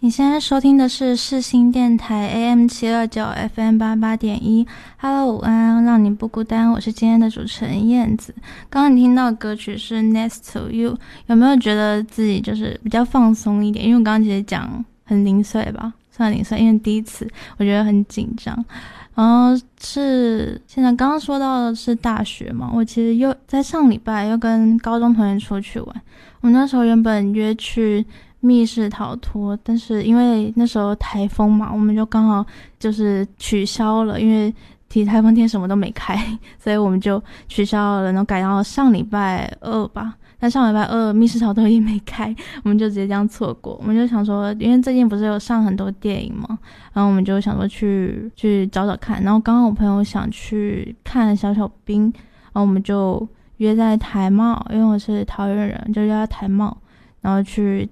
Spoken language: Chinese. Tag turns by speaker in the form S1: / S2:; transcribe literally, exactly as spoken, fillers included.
S1: 你现在收听的是世新电台 A M 七二九 F M 八八点一。Hello， 午安，让你不孤单，我是今天的主持人燕子。刚刚你听到的歌曲是 Next to You， 有没有觉得自己就是比较放松一点？因为我刚刚其实讲很零碎吧，算零碎，因为第一次我觉得很紧张。然后是现在刚刚说到的是大学嘛，我其实又在上礼拜又跟高中同学出去玩。我那时候原本约去密室逃脱，但是因为那时候台风嘛，我们就刚好就是取消了，因为提台风天什么都没开，所以我们就取消了，然后改到上礼拜二吧。但上礼拜二密室逃脱也没开，我们就直接这样错过。我们就想说，因为最近不是有上很多电影嘛，然后我们就想说去去找找看。然后刚刚我朋友想去看小小兵，然后我们就约在台茂，因为我是桃园人，就约在台茂，然后去